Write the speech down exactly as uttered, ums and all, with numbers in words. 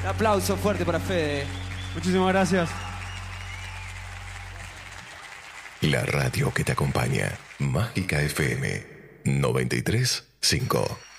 Un aplauso fuerte para Fede. Muchísimas gracias. La radio que te acompaña. Mágica F M noventa y tres punto cinco.